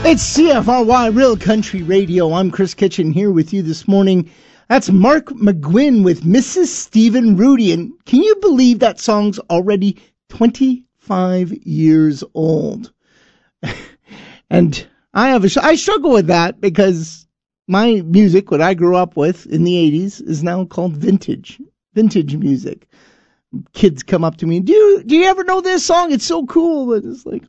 It's CFRY Real Country Radio. I'm Chris Kitchen here with you this morning. That's Mark McGuinn with Mrs. Stephen Rudy. And can you believe that song's already 25 years old? And I struggle with that because my music, what I grew up with in the 80s, is now called vintage music. Kids come up to me, do you ever know this song? It's so cool. But it's like,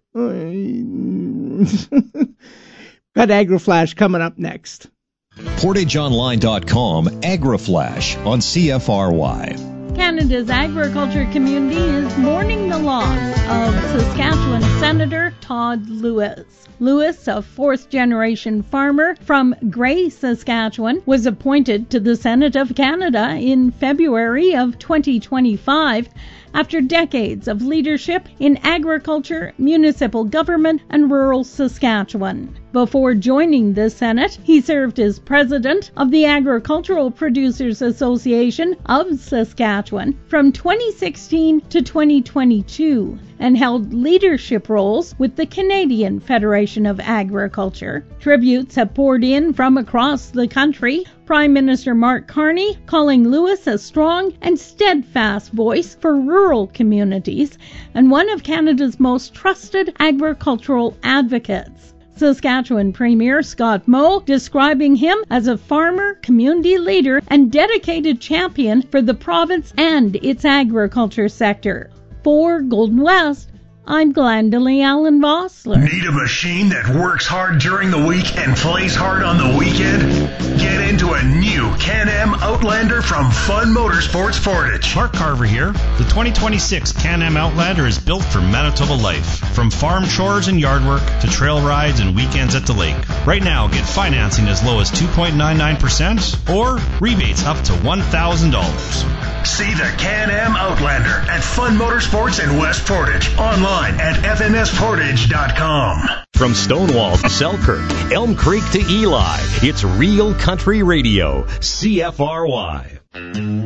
got AgriFlash coming up next. PortageOnline.com AgriFlash on CFRY. Canada's agriculture community is mourning the loss of Saskatchewan Senator Todd Lewis. Lewis, a fourth-generation farmer from Gray, Saskatchewan, was appointed to the Senate of Canada in February of 2025 after decades of leadership in agriculture, municipal government, and rural Saskatchewan. Before joining the Senate, he served as president of the Agricultural Producers Association of Saskatchewan from 2016 to 2022 and held leadership roles with the Canadian Federation of Agriculture. Tributes have poured in from across the country. Prime Minister Mark Carney calling Lewis a strong and steadfast voice for rural communities and one of Canada's most trusted agricultural advocates. Saskatchewan Premier Scott Moe describing him as a farmer, community leader, and dedicated champion for the province and its agriculture sector. For Golden West, I'm Glendalee Allen Vossler. Need a machine that works hard during the week and plays hard on the weekend? Get into a new Can-Am Outlander from Fun Motorsports Portage. Mark Carver here. The 2026 Can-Am Outlander is built for Manitoba life. From farm chores and yard work to trail rides and weekends at the lake. Right now, get financing as low as 2.99% or rebates up to $1,000. See the Can-Am Outlander at Fun Motorsports in West Portage. Online at fmsportage.com. From Stonewall to Selkirk, Elm Creek to Eli, it's Real Country Radio, CFRY.